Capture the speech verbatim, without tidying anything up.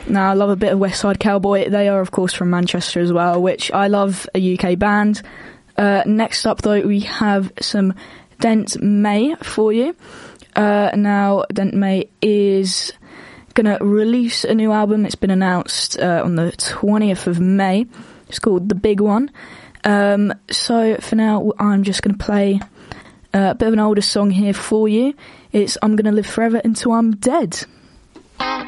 Now, I love a bit of West Side Cowboy. They are, of course, from Manchester as well, which I love, a U K band. Uh, next up, though, we have some Dent May for you. Uh, now, Dent May is going to release a new album. It's been announced uh, on the twentieth of May. It's called The Big One. Um, so, for now, I'm just going to play uh, a bit of an older song here for you. It's I'm Gonna Live Forever Until I'm Dead.